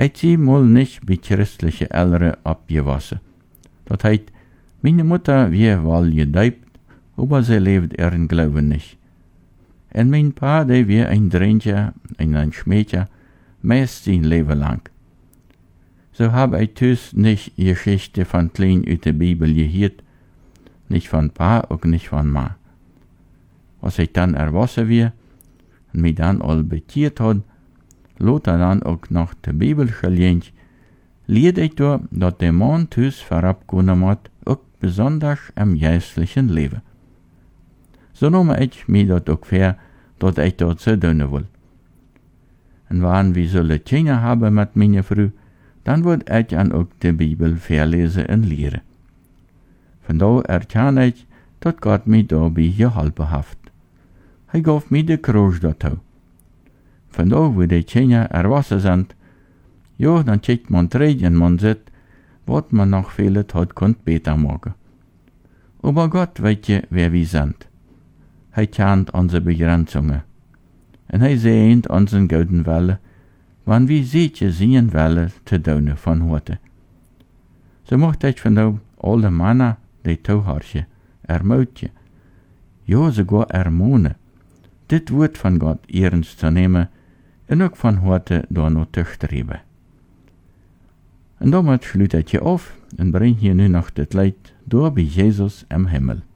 Het sie mal nicht wie christliche Eltern abgewassen. Dat heit, meine Mutter wie wohl gedeibt, aber sie lebt ihren Glauben nicht. En mein Pa, der wie ein Dreintje en ein Schmädje, meist sein Leben lang. So hab ich thuis nicht Geschichte von klein uit der Bibel gehört, nicht von Pa, auch nicht von Ma. Als ich dann erwachsen wie, und mich dann all betiert hat, lot dann auch noch die Bibel gelehnt, lehrte ich da, dass der Mann thuis vorabgenommen hat, auch besonders im geistlichen Leben. So nahm ich mir dat auch fair, dat ich dat so doen will. Und wann wir sollen Kinder haben mit meiner Frau, dann wird ich an auch die Bibel verlesen und lehren. Von da erkenne ich, dass Gott mich dabei geholfen hat. Er gab mir die Kreuz dazu. Von da, wo die Kinder erwachsen sind, ja, dann checkt man rein und man sieht, was man noch vieles hat konnte besser machen. Aber Gott weiß ja, wer wir sind. Er kennt unsere Begrenzungen. Und er sehnt unseren guten Wille, wann wir sicher sehen wollen, zu tun von heute. So möchte ich von da alle Männer, die zuhören, ermutigen, ja sogar ermahnen, das Wort von Gott ernst zu nehmen und auch von heute da noch zu streben. Und damit schließe ich hier auf und bringe hier nu noch das Leid durch bei Jesus im Himmel.